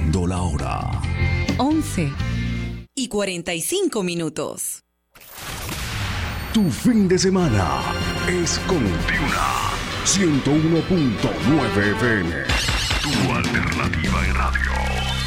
Marcando la hora. 11:45. Tu fin de semana es con Duna 101.9 FM. Tu alternativa en radio.